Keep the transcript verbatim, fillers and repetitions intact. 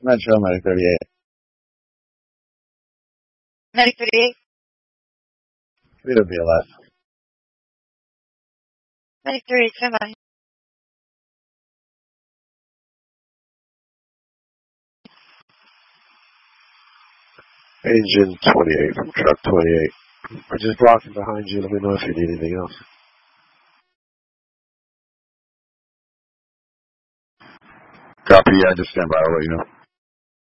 Metro, Medic thirty-eight. Medic thirty-eight. Vito B L F. Medic thirty-eight, stand by. Engine twenty-eight from truck twenty-eight. I'm just blocking behind you. Let me know if you need anything else. Copy, I just stand by. I'll let you know.